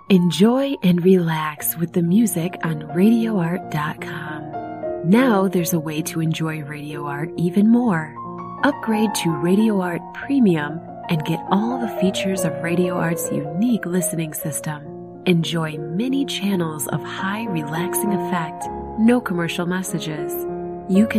Enjoy and relax with the music on RadioArt.com. Now there's a way to enjoy Radio Art even more. Upgrade to Radio Art Premium and get all the features of Radio Art's unique listening system. Enjoy many channels of high relaxing effect, no commercial messages. You can